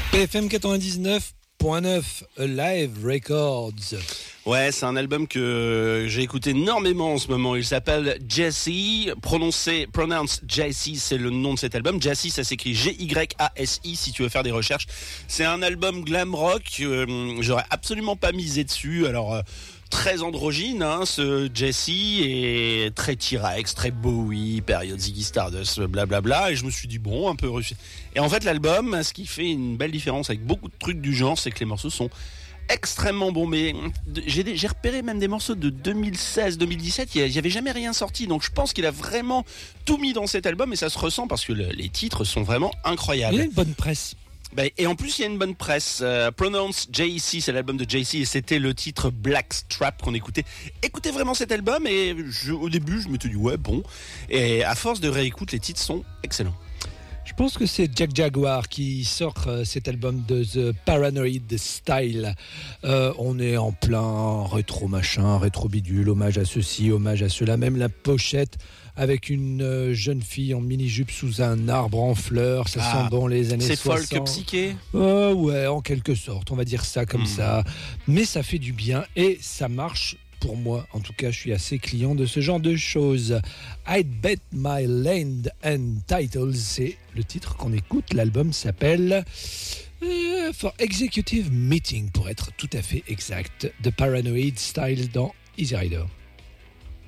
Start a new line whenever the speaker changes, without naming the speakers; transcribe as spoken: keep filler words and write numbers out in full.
P F M quatre-vingt-dix-neuf point neuf, Live Records.
Ouais, c'est un album que j'ai écouté énormément en ce moment. Il s'appelle Jesse, prononcé, pronounce Jesse, c'est le nom de cet album. Jesse, ça s'écrit G Y A S I si tu veux faire des recherches. C'est un album glam rock, euh, j'aurais absolument pas misé dessus. Alors, euh, très androgyne, hein, ce Jesse, et très T-Rex, très Bowie, période Ziggy Stardust, blablabla. Et je me suis dit, bon, un peu réussi. Et en fait, l'album, ce qui fait une belle différence avec beaucoup de trucs du genre, c'est que les morceaux sont extrêmement bon, mais j'ai, j'ai repéré même des morceaux de deux mille seize deux mille dix-sept, il n'y avait jamais rien sorti, donc je pense qu'il a vraiment tout mis dans cet album et ça se ressent parce que le, les titres sont vraiment incroyables.
Il y a une bonne presse.
Bah, et en plus il y a une bonne presse. euh, Pronounce J C, c'est l'album de J C et c'était le titre Black Strap qu'on écoutait. Écoutez vraiment cet album et je, au début je me suis dit ouais bon, et à force de réécoute les titres sont excellents.
Je pense que c'est Jack Jaguar qui sort euh, cet album de The Paranoid Style. Euh, on est en plein rétro machin, rétro bidule, hommage à ceci, hommage à cela. Même la pochette avec une euh, jeune fille en mini-jupe sous un arbre en fleurs. Ça
Ah,
sent bon les années
c'est
soixante.
folk psyché.
euh, Ouais, en quelque sorte, on va dire ça comme mmh. ça. Mais ça fait du bien et ça marche. Pour moi, en tout cas, je suis assez client de ce genre de choses. I'd Bet My Land and Titles, c'est le titre qu'on écoute. L'album s'appelle euh, For Executive Meeting, pour être tout à fait exact. The Paranoid Style dans Easy Rider.